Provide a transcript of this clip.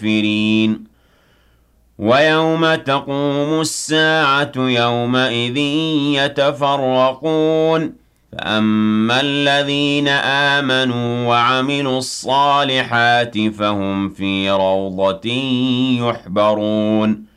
الكافرين ويوم تقوم الساعة يومئذ يتفرقون فأما الذين آمنوا وعملوا الصالحات فهم في روضة يحبرون